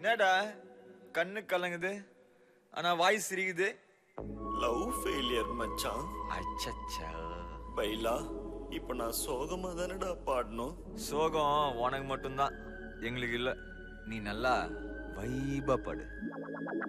என்னடா கண்ணு கலங்குது ஆனா வாய்ஸ் சிரிக்குது? லவ் ஃபெயிலியர் மச்சான். அச்சச்சா. பைலா இப்ப நான் சோகமா தானடா பாடணும். சோகம் உனக்கு மட்டும்தான், எங்களுக்கு இல்ல. நீ நல்லா வைபா பாடு.